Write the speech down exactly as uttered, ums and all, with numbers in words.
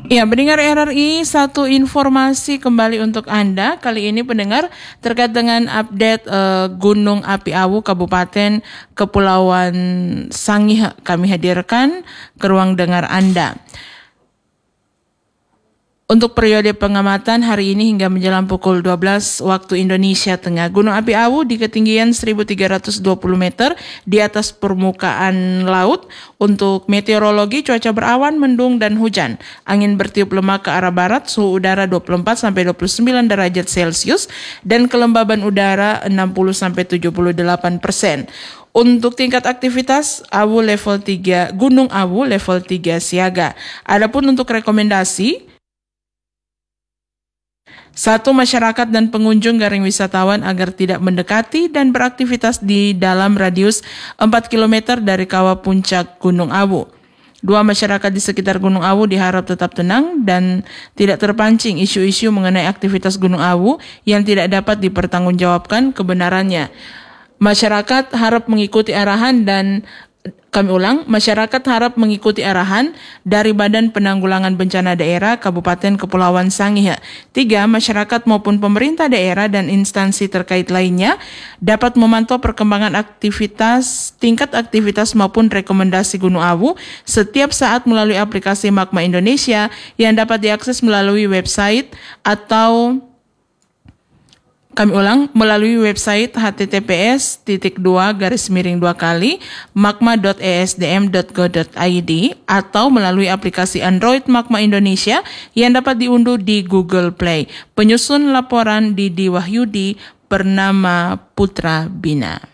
Ya, pendengar R R I, satu informasi kembali untuk Anda. Kali ini pendengar terkait dengan update uh, Gunung Api Awu Kabupaten Kepulauan Sangihe kami hadirkan ke ruang dengar Anda. Untuk periode pengamatan hari ini hingga menjelang pukul dua belas waktu Indonesia Tengah, Gunung Api Awu di ketinggian seribu tiga ratus dua puluh meter di atas permukaan laut. Untuk meteorologi, cuaca berawan, mendung, dan hujan. Angin bertiup lemah ke arah barat, suhu udara dua puluh empat sampai dua puluh sembilan derajat Celcius, dan kelembaban udara enam puluh sampai tujuh puluh delapan persen. Untuk tingkat aktivitas Awu level tiga, Gunung Awu level tiga siaga. Adapun untuk rekomendasi, satu, masyarakat dan pengunjung garing wisatawan agar tidak mendekati dan beraktivitas di dalam radius empat kilometer dari kawah puncak Gunung Awu. Dua, masyarakat di sekitar Gunung Awu diharap tetap tenang dan tidak terpancing isu-isu mengenai aktivitas Gunung Awu yang tidak dapat dipertanggungjawabkan kebenarannya. Masyarakat harap mengikuti arahan dan Kami ulang, masyarakat harap mengikuti arahan dari Badan Penanggulangan Bencana Daerah Kabupaten Kepulauan Sangihe. Tiga, masyarakat maupun pemerintah daerah dan instansi terkait lainnya dapat memantau perkembangan aktivitas, tingkat aktivitas maupun rekomendasi Gunung Awu setiap saat melalui aplikasi Magma Indonesia yang dapat diakses melalui website atau Kami ulang, melalui website h t t p s titik dua garis miring dua kali magma dot e s d m dot go dot i d atau melalui aplikasi Android Magma Indonesia yang dapat diunduh di Google Play. Penyusun laporan Didi Wahyudi bernama Putra Bina.